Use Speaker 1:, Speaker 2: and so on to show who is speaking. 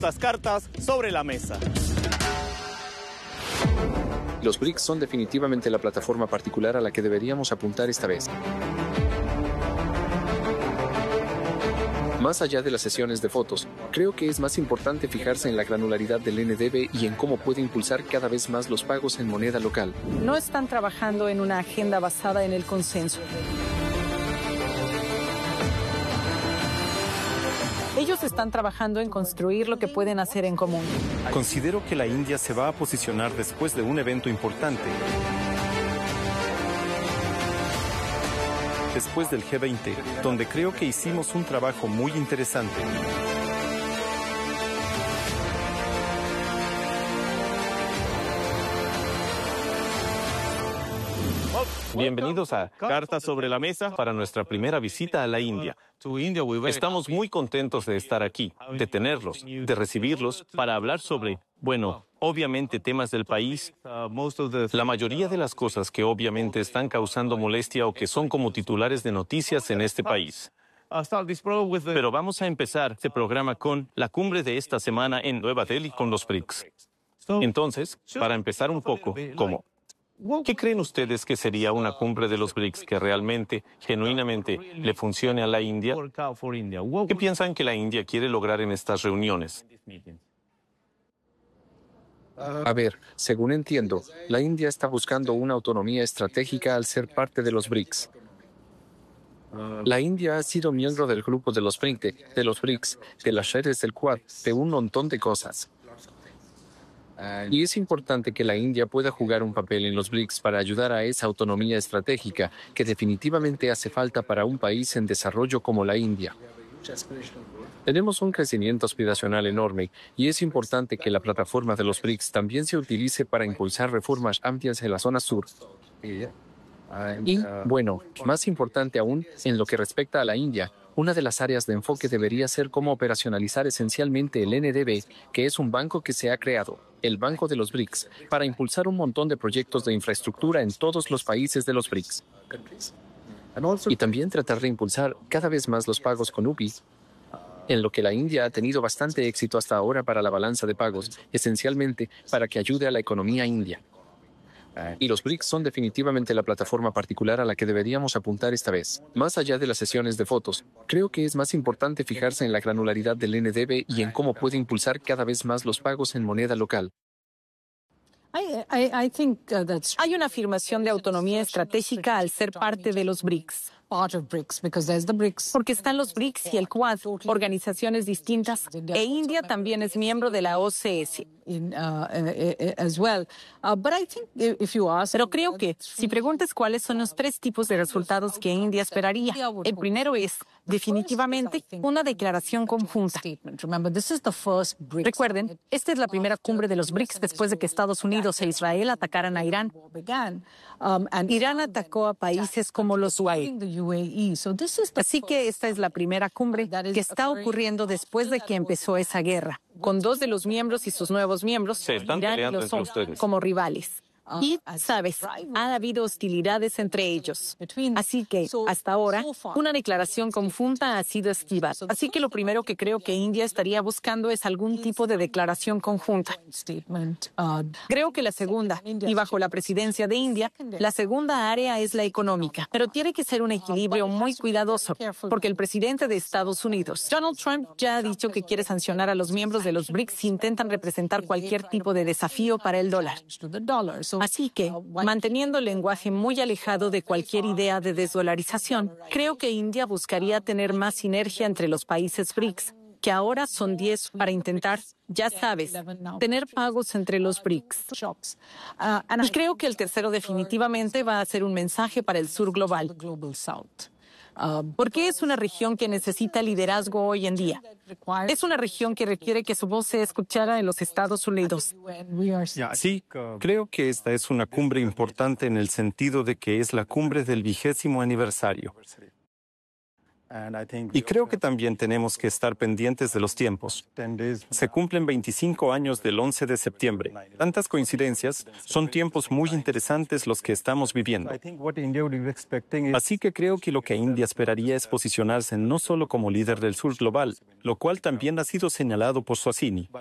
Speaker 1: Las cartas sobre la mesa.
Speaker 2: Los BRICS son definitivamente la plataforma particular a la que deberíamos apuntar esta vez. Más allá de las sesiones de fotos, creo que es más importante fijarse en la granularidad del NDB y en cómo puede impulsar cada vez más los pagos en moneda local.
Speaker 3: No están trabajando en una agenda basada en el consenso. Ellos están trabajando en construir lo que pueden hacer en común.
Speaker 4: Considero que la India se va a posicionar después de un evento importante. Después del G20, donde creo que hicimos un trabajo muy interesante.
Speaker 5: Bienvenidos a
Speaker 1: Cartas sobre la mesa.
Speaker 5: para nuestra primera visita a la India. Estamos muy contentos de estar aquí, de tenerlos, de recibirlos, para hablar sobre, bueno, obviamente temas del país. La mayoría de las cosas que obviamente están causando molestia o que son como titulares de noticias en este país. Pero vamos a empezar este programa con la cumbre de esta semana en Nueva Delhi con los BRICS. Entonces, para empezar un poco, ¿qué creen ustedes que sería una cumbre de los BRICS que realmente, genuinamente, le funcione a la India? ¿Qué piensan que la India quiere lograr en estas reuniones?
Speaker 2: A ver, según entiendo, la India está buscando una autonomía estratégica al ser parte de los BRICS. La India ha sido miembro del grupo de los 20, de los BRICS, de las redes del Quad, de un montón de cosas. Y es importante que la India pueda jugar un papel en los BRICS para ayudar a esa autonomía estratégica que definitivamente hace falta para un país en desarrollo como la India. Tenemos un crecimiento aspiracional enorme y es importante que la plataforma de los BRICS también se utilice para impulsar reformas amplias en la zona sur. Y, bueno, más importante aún, en lo que respecta a la India, una de las áreas de enfoque debería ser cómo operacionalizar esencialmente el NDB, que es un banco que se ha creado, el Banco de los BRICS, para impulsar un montón de proyectos de infraestructura en todos los países de los BRICS. Y también tratar de impulsar cada vez más los pagos con UPI, en lo que la India ha tenido bastante éxito hasta ahora para la balanza de pagos, esencialmente para que ayude a la economía india. Y los BRICS son definitivamente la plataforma particular a la que deberíamos apuntar esta vez. Más allá de las sesiones de fotos, creo que es más importante fijarse en la granularidad del NDB y en cómo puede impulsar cada vez más los pagos en moneda local.
Speaker 3: Hay una afirmación de autonomía estratégica al ser parte de los BRICS. Porque están los BRICS y el Quad, organizaciones distintas, e India también es miembro de la OCS. Pero creo que, si preguntas cuáles son los 3 tipos de resultados que India esperaría, el primero es, definitivamente, una declaración conjunta. Recuerden, esta es la primera cumbre de los BRICS después de que Estados Unidos e Israel atacaran a Irán. Irán atacó a países como los UAE. Así que esta es la primera cumbre que está ocurriendo después de que empezó esa guerra, con 2 de los miembros y sus nuevos miembros,
Speaker 5: Se están
Speaker 3: Irán y
Speaker 5: peleando
Speaker 3: los
Speaker 5: entre
Speaker 3: son
Speaker 5: ustedes.
Speaker 3: como rivales. Y, sabes, ha habido hostilidades entre ellos. Así que, hasta ahora, una declaración conjunta ha sido esquivada. Así que lo primero que creo que India estaría buscando es algún tipo de declaración conjunta. Creo que la segunda, y bajo la presidencia de India, la segunda área es la económica. Pero tiene que ser un equilibrio muy cuidadoso, porque el presidente de Estados Unidos, Donald Trump, ya ha dicho que quiere sancionar a los miembros de los BRICS si intentan representar cualquier tipo de desafío para el dólar. Así que, manteniendo el lenguaje muy alejado de cualquier idea de desdolarización, creo que India buscaría tener más sinergia entre los países BRICS, que ahora son 10 para intentar, ya sabes, tener pagos entre los BRICS. Y creo que el tercero definitivamente va a ser un mensaje para el sur global. Porque es una región que necesita liderazgo hoy en día. Es una región que requiere que su voz sea escuchada en los Estados Unidos.
Speaker 4: Sí, creo que esta es una cumbre importante en el sentido de que es la cumbre del 20º aniversario. Y creo que también tenemos que estar pendientes de los tiempos. Se cumplen 25 años del 11 de septiembre. Tantas coincidencias, son tiempos muy interesantes los que estamos viviendo. Así que creo que lo que India esperaría es posicionarse no solo como líder del sur global, lo cual también ha sido señalado por Suhasini,